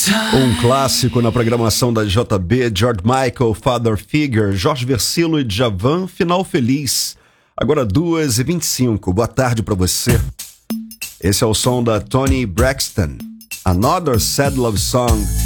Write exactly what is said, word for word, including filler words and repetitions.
Um clássico na programação da J B, George Michael, Father Figure, Jorge Versilo e Djavan, Final Feliz. Agora duas e vinte e cinco, boa tarde pra você. Esse é o som da Toni Braxton, Another Sad Love Song.